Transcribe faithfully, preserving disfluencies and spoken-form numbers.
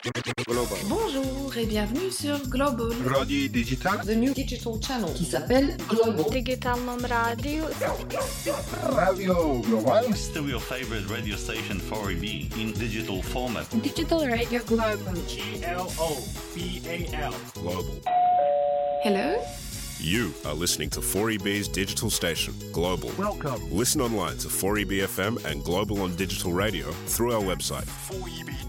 Global. Bonjour et bienvenue sur Global. Radio Digital. The new digital channel qui s'appelle Global. Digitalnom radio. Radio Global. Still your favorite radio station four E B in digital format. Digital Radio Global. G L O B A L. Global. Hello? You are listening to four E B's digital station, Global. Welcome. Listen online to four E B F M and Global on digital radio through our website. four E B